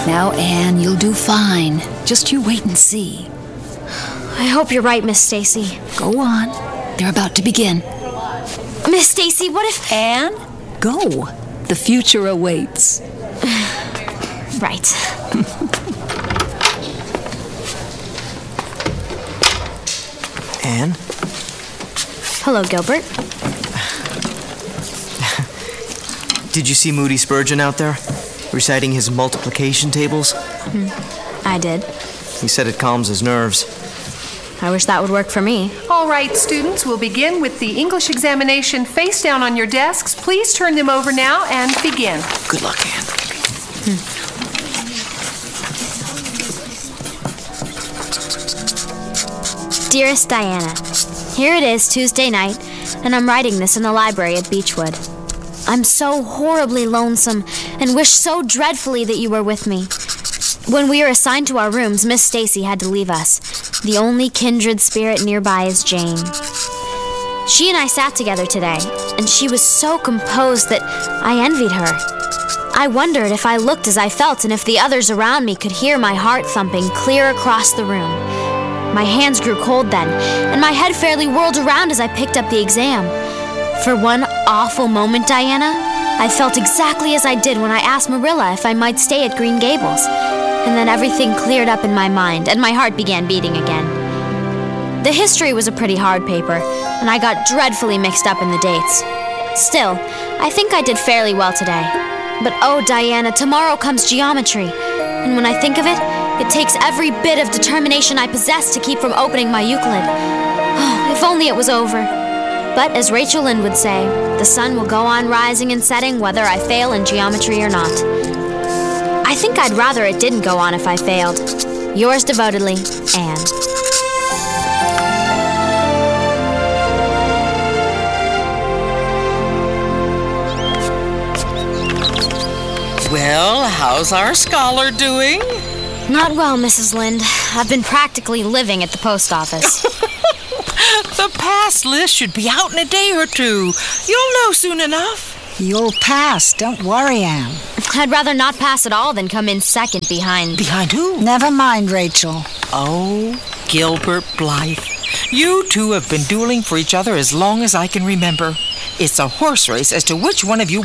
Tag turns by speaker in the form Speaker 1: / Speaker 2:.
Speaker 1: Now, Anne, you'll do fine. Just you wait and see.
Speaker 2: I hope you're right, Miss Stacy.
Speaker 1: Go on. They're about to begin.
Speaker 2: Miss Stacy, what if...
Speaker 1: Anne, go. The future awaits.
Speaker 2: Right.
Speaker 3: Anne?
Speaker 2: Hello, Gilbert.
Speaker 3: Did you see Moody Spurgeon out there, reciting his multiplication tables?
Speaker 2: I did.
Speaker 3: He said it calms his nerves.
Speaker 2: I wish that would work for me.
Speaker 4: All right, students, we'll begin with the English examination face down on your desks. Please turn them over now and begin.
Speaker 3: Good luck, Anne.
Speaker 2: Dearest Diana, here it is Tuesday night, and I'm writing this in the library at Beechwood. I'm so horribly lonesome and wish so dreadfully that you were with me. When we were assigned to our rooms, Miss Stacy had to leave us. The only kindred spirit nearby is Jane. She and I sat together today, and she was so composed that I envied her. I wondered if I looked as I felt and if the others around me could hear my heart thumping clear across the room. My hands grew cold then, and my head fairly whirled around as I picked up the exam. For one awful moment, Diana, I felt exactly as I did when I asked Marilla if I might stay at Green Gables. And then everything cleared up in my mind, and my heart began beating again. The history was a pretty hard paper, and I got dreadfully mixed up in the dates. Still, I think I did fairly well today. But oh, Diana, tomorrow comes geometry, and when I think of it, it takes every bit of determination I possess to keep from opening my Euclid. Oh, if only it was over. But as Rachel Lynde would say, the sun will go on rising and setting whether I fail in geometry or not. I think I'd rather it didn't go on if I failed. Yours devotedly, Anne.
Speaker 5: Well, how's our scholar doing?
Speaker 2: Not well, Mrs. Lynde. I've been practically living at the post office.
Speaker 5: The pass list should be out in a day or two. You'll know soon enough.
Speaker 6: You'll pass. Don't worry, Anne.
Speaker 2: I'd rather not pass at all than come in second behind.
Speaker 5: Behind who?
Speaker 6: Never mind, Rachel.
Speaker 5: Oh, Gilbert Blythe. You two have been dueling for each other as long as I can remember. It's a horse race as to which one of you